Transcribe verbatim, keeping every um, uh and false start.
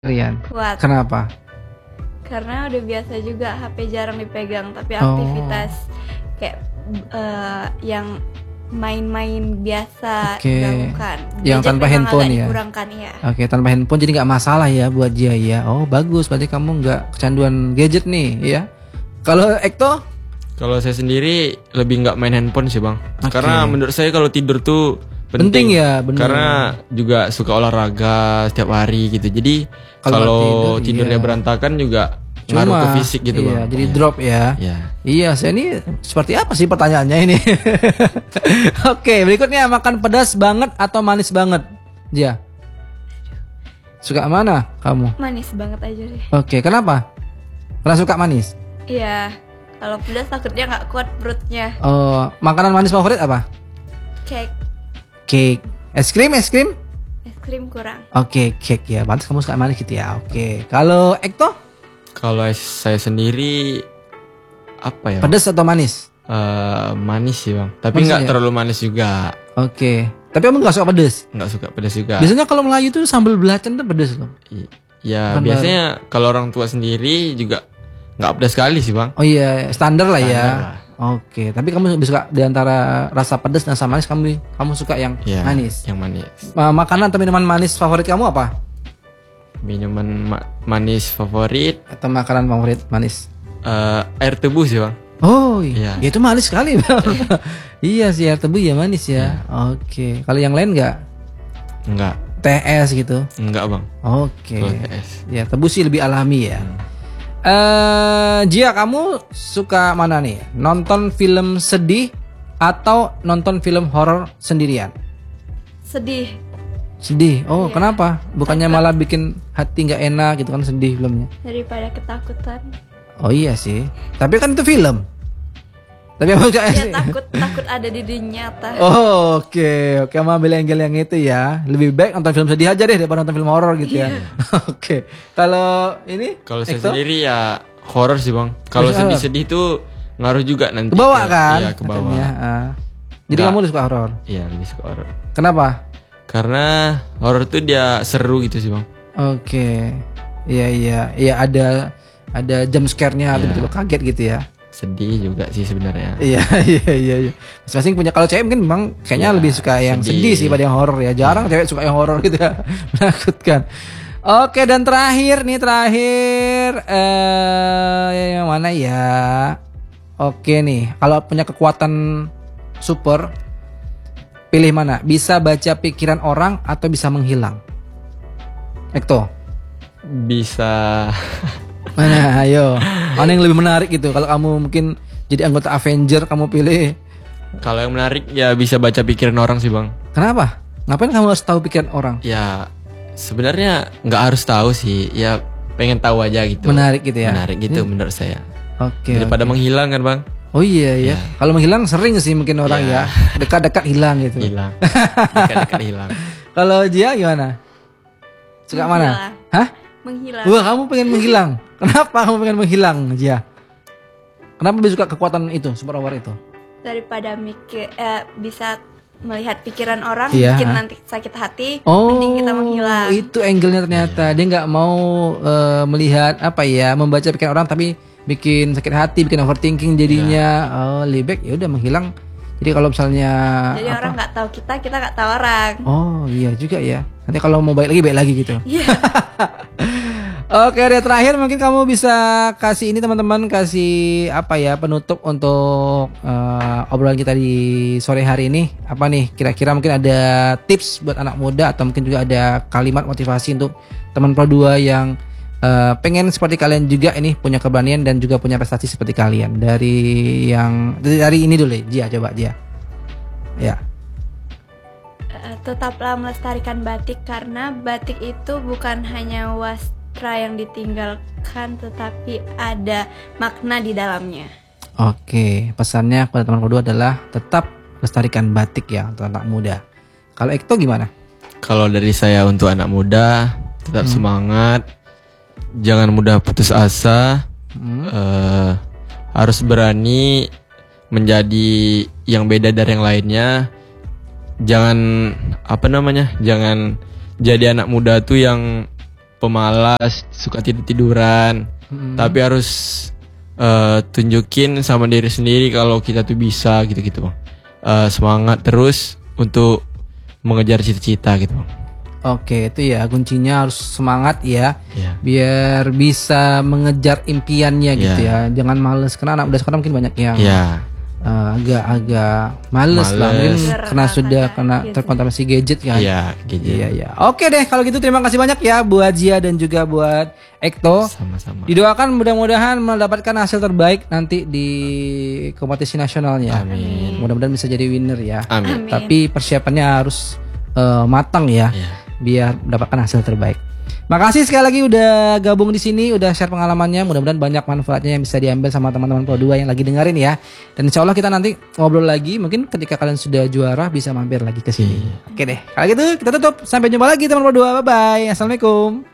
Rian. Kuat. Kenapa? Karena udah biasa juga H P jarang dipegang, tapi Oh. aktivitas kayak eh, yang main-main biasa Oke. dilakukan. Yang Gadget tanpa memang handphone agak ya? dikurangkan ya. Oke, tanpa handphone jadi nggak masalah ya buat dia ya. Oh bagus, berarti kamu nggak kecanduan gadget nih ya. Kalau Ekto? Kalau saya sendiri lebih nggak main handphone sih bang. Oke. Karena menurut saya kalau tidur tuh Penting penting, ya, bener. Karena juga suka olahraga setiap hari gitu. Jadi Kalau kalau tidur, tidurnya iya. berantakan juga ngaruh ke fisik gitu iya, bang. jadi Iya. drop ya. Iya. Iya, saya ini seperti apa sih pertanyaannya ini? Oke, berikutnya makan pedas banget atau manis banget? Dia. Suka mana kamu? Manis banget aja deh. Oke, kenapa? Karena suka manis. Iya. Kalau pedas takutnya nggak kuat perutnya. Oh, makanan manis favorit apa? Cake, Cake. Es krim, es krim? es krim kurang. Oke, cake ya. Pantas kamu suka manis gitu ya. Oke. Kalau Ekto? Kalau saya sendiri apa ya? bang? Pedas atau manis? Eh, manis sih bang. Tapi Manis nggak ya? terlalu manis juga. Oke. Tapi kamu nggak suka pedas? Nggak suka pedas juga. Biasanya kalau Melayu tuh sambal belacan tuh pedas loh. I- Ya Bukan biasanya kalau orang tua sendiri juga nggak pedas sekali sih bang. Oh iya, standar lah ya. Standar lah. Oke, tapi kamu lebih suka di antara rasa pedas dan rasa manis, kamu kamu suka yang Ya, manis. Yang manis. Ma- Makanan atau minuman manis favorit kamu apa? Minuman ma- manis favorit Atau makanan favorit manis? eh, air tebu sih bang. Oh iya, Iya. ya, itu manis sekali. Iya sih, air tebu ya manis ya. Oke, kalau yang lain nggak? Enggak, Teh es gitu? enggak bang. Oke. Kalau es. Ya, tebu sih lebih alami ya. Eh, Jia, kamu suka mana nih? Nonton film sedih atau nonton film horor sendirian? Sedih. Sedih. Oh, Iya. kenapa? Bukannya Takut. malah bikin hati nggak enak gitu kan, sedih filmnya. Daripada ketakutan. Oh iya sih. Tapi kan itu film. Tapi apa enggak Ya sih? takut takut ada di dunia nyata. Oh, oke. Oke, sama ambil angle yang itu ya. Lebih baik nonton film sedih aja deh daripada nonton film horor gitu ya. Oke. Kalau ini Kalau saya Ekto? sendiri ya horor sih bang. Kalau Horor. sedih-sedih tuh ngaruh juga nanti. Kebawa ke- kan? Iya ke bawah. katanya. Ah. Jadi Nggak. kamu lebih suka horor. Iya lebih suka horor. Kenapa? Karena horor tuh dia seru gitu sih bang. Oke. Iya iya. Iya ada ada jump scare-nya, Iya. tiba-tiba kaget gitu ya. Sedih juga sih sebenarnya. Iya iya iya iya. Masing-masing punya, kalau cewek mungkin memang kayaknya Iya, lebih suka yang sedih, sedih. sih pada yang horor ya. Jarang cewek suka yang horor gitu ya. Menakutkan. Oke, dan terakhir nih terakhir eh yang mana ya? Oke nih, kalau punya kekuatan super pilih mana? Bisa baca pikiran orang atau bisa menghilang? Ekto. Bisa. Mana ayo. Mana yang lebih menarik gitu? Kalau kamu mungkin jadi anggota Avenger, kamu pilih. Kalau yang menarik ya bisa baca pikiran orang sih bang. Kenapa? Ngapain kamu harus tahu pikiran orang? Ya sebenarnya nggak harus tahu sih. Ya pengen tahu aja gitu. Menarik gitu ya? Menarik gitu Hmm. menurut saya. Oke. Daripada oke. menghilang kan bang. Oh iya ya. Iya. Kalau menghilang sering sih mungkin orang Iya. ya. Dekat-dekat hilang gitu. Hilang. Dekat-dekat hilang. Kalau Jia gimana? Suka mana? Menghilang. Hah? Menghilang. Wah, kamu pengen menghilang. Kenapa kamu pengen menghilang, Jia? Kenapa lebih suka kekuatan itu, super power itu? Daripada mikir eh, bisa melihat pikiran orang, Iya. bikin nanti sakit hati, Oh, mending kita menghilang. itu angle-nya ternyata. Dia nggak mau eh, melihat apa ya, membaca pikiran orang, tapi bikin sakit hati, bikin overthinking jadinya. Oh, lebih baik ya udah menghilang. Jadi kalau misalnya Jadi apa? orang nggak tahu kita, kita nggak tahu orang. Oh, iya juga ya. Nanti kalau mau baik lagi baik lagi gitu. Iya. Oke, deh terakhir mungkin kamu bisa kasih ini teman-teman, kasih apa ya penutup untuk eh, obrolan kita di sore hari ini. Apa nih kira-kira mungkin ada tips buat anak muda atau mungkin juga ada kalimat motivasi untuk teman Pro dua yang eh, pengen seperti kalian juga ini punya keberanian dan juga punya prestasi seperti kalian. Dari yang dari, dari ini dulu ya, Jia, coba Jia. Ya. Eh, tetaplah melestarikan batik karena batik itu bukan hanya wastra yang ditinggalkan, tetapi ada makna di dalamnya. Oke, pesannya kepada teman kedua adalah tetap lestarikan batik ya untuk anak muda. Kalau Ekto gimana? Kalau dari saya untuk anak muda tetap Hmm. semangat, jangan mudah putus asa, Hmm. eh, harus berani menjadi yang beda dari yang lainnya. Jangan apa namanya, jangan jadi anak muda tuh yang pemalas, suka tidur-tiduran. Hmm. Tapi harus uh, tunjukin sama diri sendiri kalau kita tuh bisa gitu-gitu Bang. Uh, semangat terus untuk mengejar cita-cita gitu Bang. Oke, itu ya kuncinya harus semangat ya, Iya. biar bisa mengejar impiannya gitu Iya. ya. Jangan males karena anak muda sekarang mungkin banyak yang Iya. uh, agak-agak males, lah, mungkin Males. karena sudah Karena kena gadget. terkontaminasi gadget kan. Iya, gitu. Iya, iya. Oke deh, kalau gitu terima kasih banyak ya buat Zia dan juga buat Ekto. Sama-sama. Didoakan mudah-mudahan mendapatkan hasil terbaik nanti di kompetisi nasionalnya. Amin. Mudah-mudahan bisa jadi winner ya. Amin. Amin. Tapi persiapannya harus uh, matang ya, Iya. biar mendapatkan hasil terbaik. Makasih sekali lagi udah gabung di sini, udah share pengalamannya. Mudah-mudahan banyak manfaatnya yang bisa diambil sama teman-teman Pro dua yang lagi dengerin ya. Dan insya Allah kita nanti ngobrol lagi. Mungkin ketika kalian sudah juara bisa mampir lagi ke sini. Oke deh. Kalau gitu kita tutup. Sampai jumpa lagi teman Pro dua. Bye bye. Assalamualaikum.